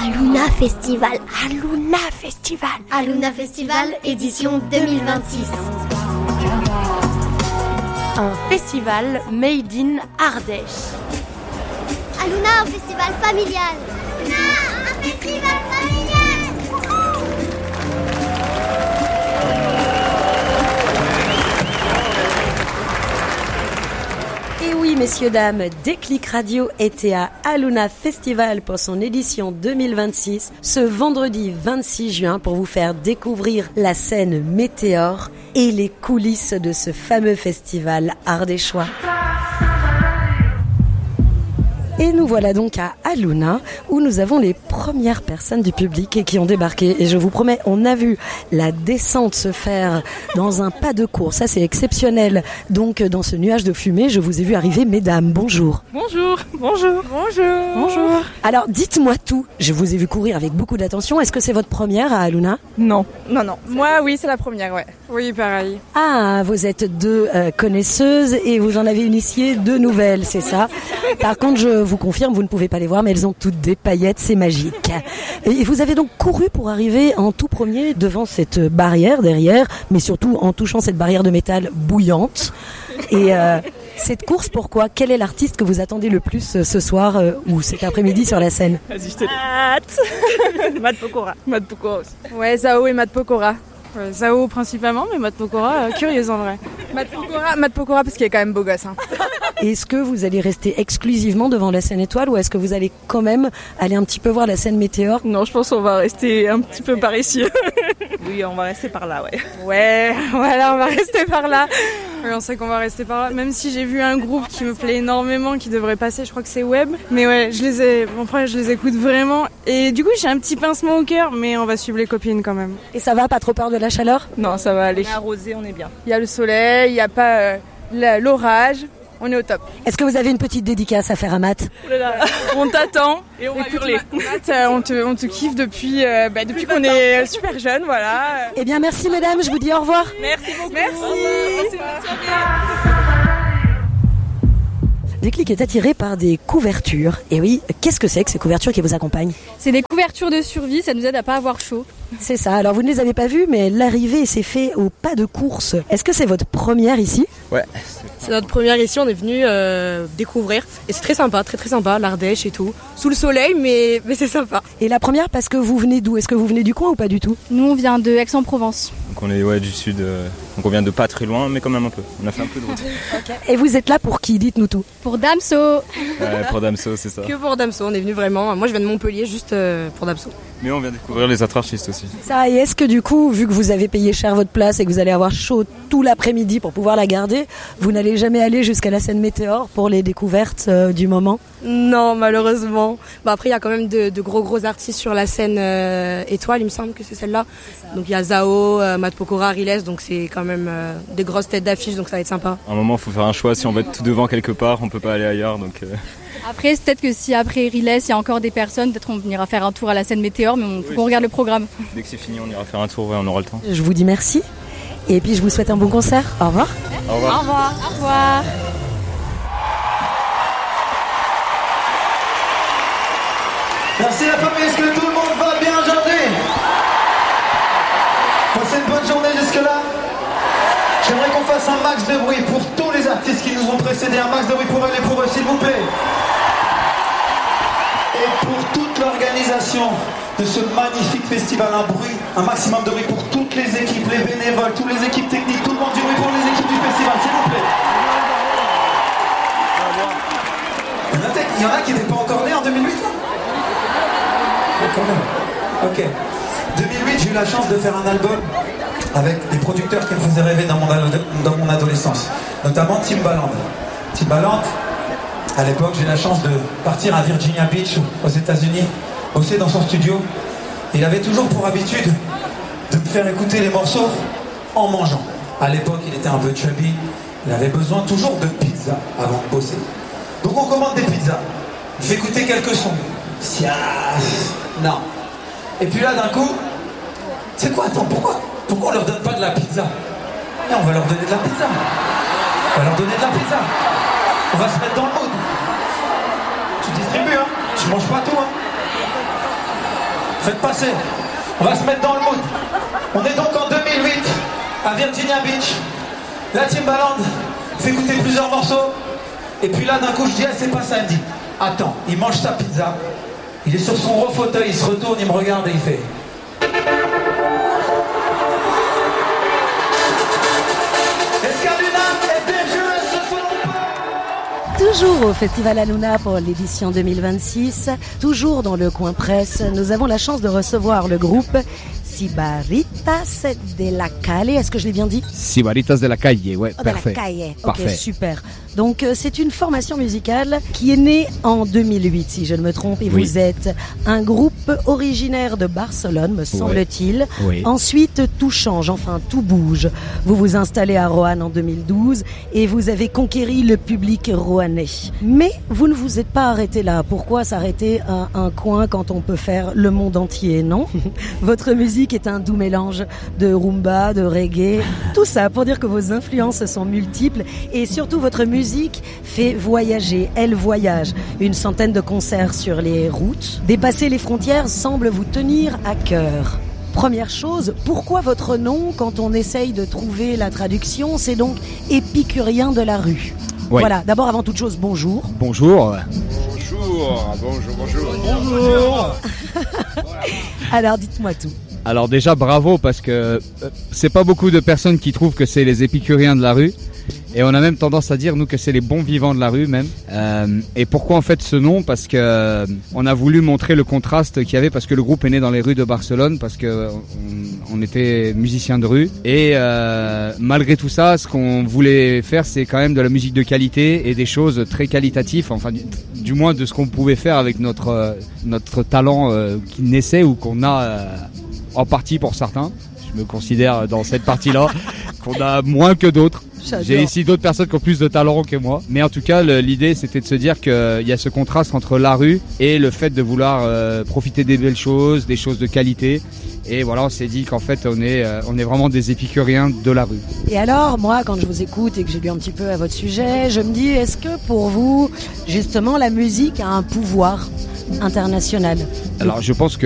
Aluna Festival. Aluna Festival. Aluna Festival édition 2026. Un festival made in Ardèche. Aluna, un festival familial. Aluna, un festival familial. Et oui, messieurs, dames, Déclic Radio était à Aluna Festival pour son édition 2026, ce vendredi 26 juin, pour vous faire découvrir la scène Météor et les coulisses de ce fameux festival ardéchois. Et nous voilà donc à Aluna, où nous avons les premières personnes du public qui ont débarqué. Et je vous promets, on a vu la descente se faire dans un pas de course. Ça, c'est exceptionnel. Donc, dans ce nuage de fumée, je vous ai vu arriver, mesdames. Bonjour. Bonjour. Bonjour. Bonjour. Bonjour. Alors, dites-moi tout. Je vous ai vu courir avec beaucoup d'attention. Est-ce que c'est votre première à Aluna ? Non. Moi, oui, c'est la première, ouais. Oui, pareil. Ah, vous êtes deux connaisseuses et vous en avez initié deux nouvelles, c'est ça ? Par contre, je vous confirme, vous ne pouvez pas les voir, mais elles ont toutes des paillettes, c'est magique. Et vous avez donc couru pour arriver en tout premier devant cette barrière derrière, mais surtout en touchant cette barrière de métal bouillante. Et cette course, pourquoi ? Quel est l'artiste que vous attendez le plus ce soir ou cet après-midi sur la scène ? Vas-y, je te dis. Matt Pokora. Matt Pokora aussi. Ouais, Zao et Matt Pokora. Zao principalement, mais Matt Pokora, curieuse en vrai. Matt Pokora parce qu'il est quand même beau gosse. Hein. Est-ce que vous allez rester exclusivement devant la scène étoile ou est-ce que vous allez quand même aller un petit peu voir la scène Météor ? Non, je pense qu'on va rester un petit peu par ici. Oui, on va rester par là, ouais. Ouais, voilà, on va rester par là. Oui, on sait qu'on va rester par là. Même si j'ai vu un groupe qui me plaît énormément, qui devrait passer, je crois que c'est Web. Mais ouais, je les écoute vraiment. Et du coup, j'ai un petit pincement au cœur, mais on va suivre les copines quand même. Et ça va, pas trop peur de la chaleur ? Non, ça va aller. On est arrosé, on est bien. Il y a le soleil, il n'y a pas l'orage. On est au top. Est-ce que vous avez une petite dédicace à faire à Matt ? On t'attend et on va hurler. Matt, on te kiffe depuis qu'on est super jeune, voilà. Eh bien, merci mesdames, je vous dis au revoir. Merci beaucoup. Merci. Déclic est attiré par des couvertures. Et oui, qu'est-ce que c'est que ces couvertures qui vous accompagnent ? C'est des couvertures de survie, ça nous aide à pas avoir chaud. C'est ça, alors vous ne les avez pas vues, mais l'arrivée s'est faite au pas de course. Est-ce que c'est votre première ici ? Ouais. C'est notre première ici, on est venu découvrir. Et c'est très sympa, très sympa, l'Ardèche et tout. Sous le soleil, mais c'est sympa. Et la première parce que vous venez d'où ? Est-ce que vous venez du coin ou pas du tout ? Nous on vient de Aix-en-Provence. Donc on est du sud, donc on vient de pas très loin, mais quand même un peu. On a fait un peu de route. Okay. Et vous êtes là pour qui ? Dites-nous tout. Pour Damso. Ouais, pour Damso, c'est ça. Que pour Damso, on est venu vraiment. Moi je viens de Montpellier juste pour Damso. Mais on vient découvrir les autres artistes aussi. Ça, et est-ce que du coup, vu que vous avez payé cher votre place et que vous allez avoir chaud tout l'après-midi pour pouvoir la garder, vous n'allez jamais aller jusqu'à la scène Météor pour les découvertes du moment ? Non, malheureusement. Après, il y a quand même de gros artistes sur la scène étoile, il me semble que c'est celle-là. Donc il y a Zao, Matt Pokora, Riles, donc c'est quand même des grosses têtes d'affiche, donc ça va être sympa. À un moment, il faut faire un choix. Si on va être tout devant quelque part, on peut pas aller ailleurs, donc... Après, c'est peut-être que si après Riles, il y a encore des personnes, peut-être on ira faire un tour à la scène Météor, mais il faut qu'on regarde le programme. Dès que c'est fini, on ira faire un tour, ouais, on aura le temps. Je vous dis merci. Et puis je vous souhaite un bon concert. Au revoir. Au revoir. Au revoir. Au revoir. Merci la famille, est-ce que tout le monde va bien aujourd'hui ? Passez une bonne journée jusque-là. J'aimerais qu'on fasse un max de bruit pour tous les artistes qui nous ont précédés, un max de bruit pour eux, s'il vous plaît. Et pour toute l'organisation de ce magnifique festival, un maximum de bruit pour toutes les équipes, les bénévoles, toutes les équipes techniques, tout le monde, du bruit pour les équipes du festival, s'il vous plaît. Il y en a qui n'étaient pas encore nés en 2008 là ? Quand même. Ok. 2008, j'ai eu la chance de faire un album avec des producteurs qui me faisaient rêver dans mon adolescence, notamment Timbaland. Timbaland, à l'époque, j'ai eu la chance de partir à Virginia Beach, aux États-Unis, bosser dans son studio. Il avait toujours pour habitude de me faire écouter les morceaux en mangeant. À l'époque, il était un peu chubby, il avait besoin toujours de pizza avant de bosser. Donc on commande des pizzas, je fais écouter quelques sons. Non. Et puis là, d'un coup, c'est quoi, attends, pourquoi on leur donne pas de la pizza ? Et on va leur donner de la pizza. On va se mettre dans le mood. Tu distribues, hein. Tu manges pas tout, hein. Faites passer. On va se mettre dans le mood. On est donc en 2008 à Virginia Beach. La Timbaland fait écouter plusieurs morceaux. Et puis là, d'un coup, je dis, c'est pas ça. Il me dit, attends, il mange sa pizza. Il est sur son gros fauteuil, il se retourne, il me regarde et il fait... Est-ce qu'Aluna est dangerous ce soir? Toujours au Festival Aluna pour l'édition 2026, toujours dans le coin presse, nous avons la chance de recevoir le groupe Sibaritas de la Calle. Est-ce que je l'ai bien dit? Sibaritas de la Calle, ouais, parfait. De la Calle, parfait. Ok, super. Donc c'est une formation musicale qui est née en 2008, si je ne me trompe, et vous êtes un groupe originaire de Barcelone, me semble-t-il. Oui. Ensuite, tout change, enfin tout bouge. Vous vous installez à Roanne en 2012 et vous avez conquéri le public roannais. Mais vous ne vous êtes pas arrêté là. Pourquoi s'arrêter à un coin quand on peut faire le monde entier, non? Votre musique est un doux mélange de rumba, de reggae, tout ça pour dire que vos influences sont multiples et surtout votre musique fait voyager, elle voyage. Une centaine de concerts sur les routes. Dépasser les frontières semble vous tenir à cœur. Première chose, pourquoi votre nom quand on essaye de trouver la traduction? C'est donc épicurien de la rue. Ouais. Voilà, d'abord avant toute chose, bonjour. Bonjour. Bonjour. Alors dites-moi tout. Alors déjà bravo parce que c'est pas beaucoup de personnes qui trouvent que c'est les épicuriens de la rue. Et on a même tendance à dire, nous, que c'est les bons vivants de la rue, même. Et pourquoi, en fait, ce nom? Parce que on a voulu montrer le contraste qu'il y avait, parce que le groupe est né dans les rues de Barcelone, parce que on était musiciens de rue. Et malgré tout ça, ce qu'on voulait faire, c'est quand même de la musique de qualité et des choses très qualitatives, enfin, du moins de ce qu'on pouvait faire avec notre talent qui naissait ou qu'on a en partie pour certains. Je me considère dans cette partie-là qu'on a moins que d'autres. J'ai ici d'autres personnes qui ont plus de talent que moi. Mais en tout cas, l'idée, c'était de se dire qu'il y a ce contraste entre la rue et le fait de vouloir profiter des belles choses, des choses de qualité. Et voilà, on s'est dit qu'en fait, on est vraiment des épicuriens de la rue. Et alors, moi, quand je vous écoute et que j'ai lu un petit peu à votre sujet, je me dis, est-ce que pour vous, justement, la musique a un pouvoir international? Alors, je pense que